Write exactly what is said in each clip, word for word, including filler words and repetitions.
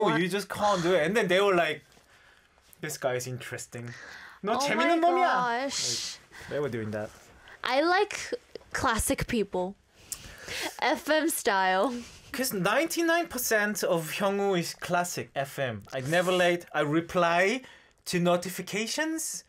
oh, you just can't do it. And then they were like, this guy is interesting. 너 Oh 재밌는 my 놈이야. gosh. They were doing that. I like classic people. F M style. Because ninety-nine percent of Hyungwoo is classic F M. I never late. I reply to notifications.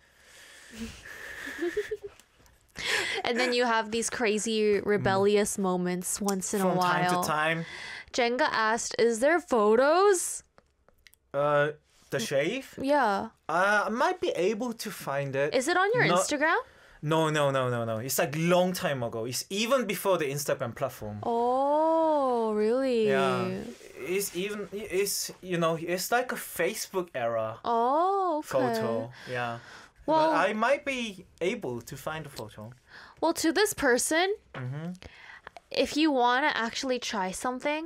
And then you have these crazy rebellious moments once in From a while. time to time. Jenga asked, is there photos? Uh, the shave? Yeah. Uh, I might be able to find it. Is it on your Not- Instagram? No, no, no, no, no. It's like long time ago. It's even before the Instagram platform. Oh, really? Yeah. It's even, it's, you know, it's like a Facebook era Oh, okay. photo. Yeah. Well- but I might be able to find a photo. Well, to this person, Mm-hmm. if you want to actually try something,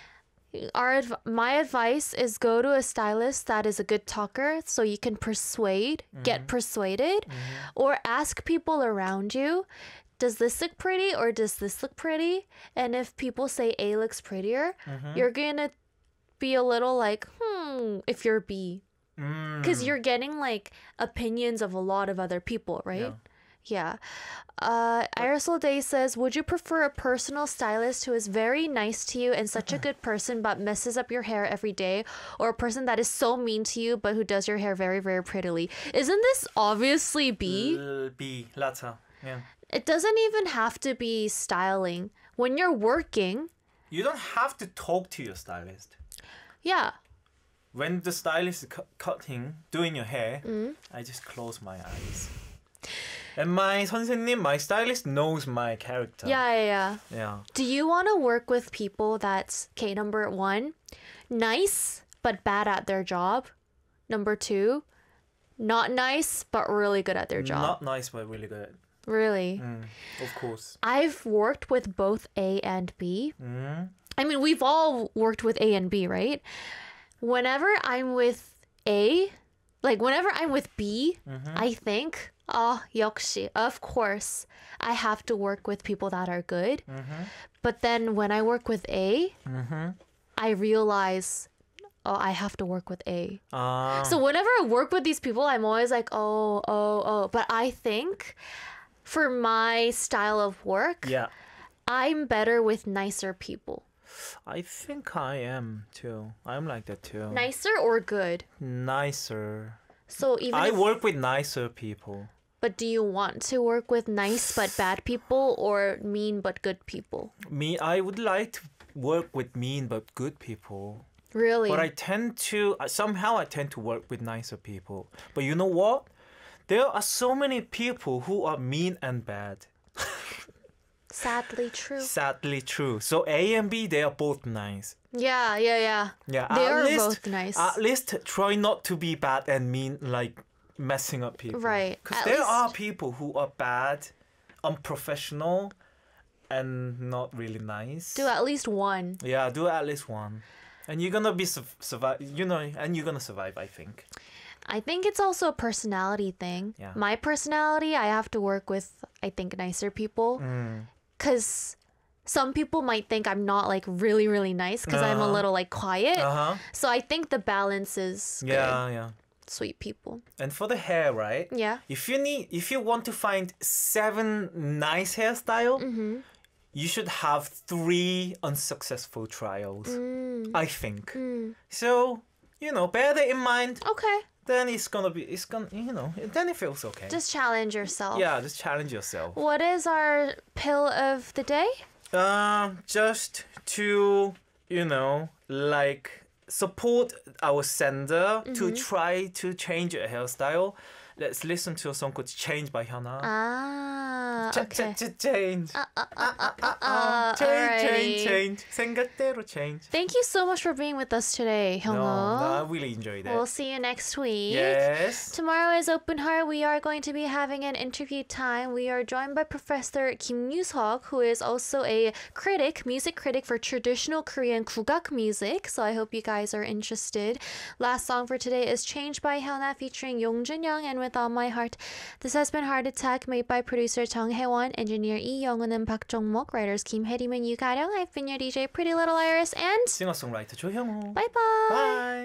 our adv- my advice is go to a stylist that is a good talker so you can persuade, get persuaded, or ask people around you, does this look pretty or does this look pretty? And if people say A looks prettier, you're going to be a little like, hmm, if you're B. Mm. Because you're getting like opinions of a lot of other people, right? Yeah. Uh, Aerosol Day says, would you prefer a personal stylist who is very nice to you and such a good person but messes up your hair every day, or a person that is so mean to you but who does your hair very, very prettily? Isn't this obviously B? L- B, latter. Yeah. It doesn't even have to be styling. When you're working, You don't have to talk to your stylist. yeah. When the stylist is cu- cutting, doing your hair, I just close my eyes. And my 선생님, my stylist knows my character. Yeah, yeah, yeah. Yeah. Do you want to work with people that's, okay, number one, nice but bad at their job? Number two, not nice but really good at their job? Not nice, but really good. Really? Mm, of course. I've worked with both A and B. Mm. I mean, we've all worked with A and B, right? Whenever I'm with A, like whenever I'm with B, I think, oh, 역시, of course, I have to work with people that are good. But then when I work with A, I realize, oh, I have to work with A. Ah. So whenever I work with these people, I'm always like, oh, oh, oh. But I think for my style of work, yeah. I'm better with nicer people. I think I am too. I'm like that too. Nicer or good? Nicer. So even I if, work with nicer people. but do you want to work with nice but bad people or mean but good people? Me, I would like to work with mean but good people. Really? But I tend to, uh, somehow I tend to work with nicer people. But you know what? There are so many people who are mean and bad. Sadly true. Sadly true. So A and B, they are both nice. Yeah, yeah, yeah. Yeah, They at are least, both nice. At least try not to be bad and mean, like messing up people. Right. Because At there least- are people who are bad, unprofessional, and not really nice. Do at least one. Yeah, do at least one. And you're gonna be su- survive, you know, and you're gonna survive, I think. I think it's also a personality thing. Yeah. My personality, I have to work with, I think, nicer people. Mm. Because some people might think I'm not like really, really nice because I'm a Uh-huh. little like quiet. Uh huh. So I think the balance is good. Yeah, yeah. Sweet people. And for the hair, right? Yeah. If you need, if you want to find seven nice hairstyle, Mm-hmm. you should have three unsuccessful trials. Mm. I think. So you know, bear that in mind. Okay. Then it's gonna be, it's gonna, you know, then it feels okay. Just challenge yourself. yeah, just challenge yourself. What is our pill of the day? Um, just to, you know, like support our sender to try to change your hairstyle. Let's listen to a song called "Change" by Hyuna. Ah, Ch- okay. ch- ch- change. Uh, change, change, alrighty. change. 생각대로 change. Thank you so much for being with us today, No, no, I Hyungwoo. really enjoyed it. We'll see you next week. Yes. Tomorrow is Open Heart. We are going to be having an interview time. We are joined by Professor Kim Yoo-seok, who is also a critic, music critic for traditional Korean 국악 music. So I hope you guys are interested. Last song for today is Change by Hyuna featuring Yong Jun-young. And with all my heart. This has been Heart Attack, made by producer Chung Hae-won, engineer Lee Young-un and Park Jong-mok, writers Kim Hae-rim and Yu Ga-ryung. I've been your D J Pretty Little Iris, and 싱어송라이터 조형우. bye-bye! Bye.